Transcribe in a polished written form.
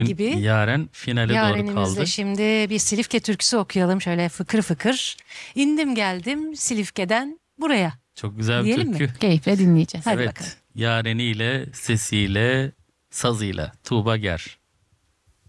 gibi. Yaren finale doğru Yarenimizle kaldı. şimdi bir Silifke türküsü okuyalım şöyle fıkır fıkır. İndim geldim Silifke'den buraya Çok güzel bir diyelim mi? türkü. Keyifle dinleyeceğiz. Hadi bakalım. Evet. Yareniyle, sesiyle, sazıyla. Tuğba Ger.